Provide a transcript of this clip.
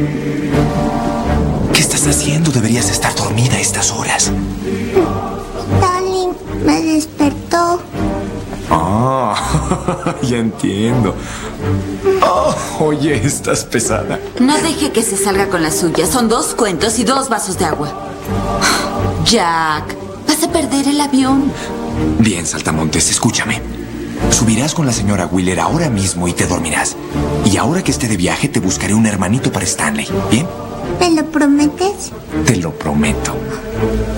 ¿Qué estás haciendo? Deberías estar dormida a estas horas. Darling me despertó. Ah, ya entiendo. Oh, oye, estás pesada. No deje que se salga con la suya. Son 2 cuentos y 2 vasos de agua. Jack, vas a perder el avión. Bien, Saltamontes, escúchame. Subirás con la señora Wheeler ahora mismo y te dormirás. Y ahora que esté de viaje, te buscaré un hermanito para Stanley. ¿Bien? ¿Me lo prometes? Te lo prometo.